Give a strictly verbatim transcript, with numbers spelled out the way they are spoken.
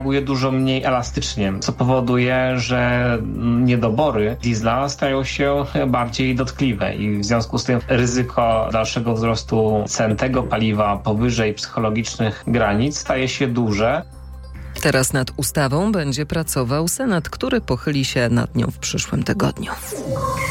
reaguje dużo mniej elastycznie, co powoduje, że niedobory diesla stają się bardziej dotkliwe i w związku z tym ryzyko dalszego wzrostu cen tego paliwa powyżej psychologicznych granic staje się duże. Teraz nad ustawą będzie pracował Senat, który pochyli się nad nią w przyszłym tygodniu.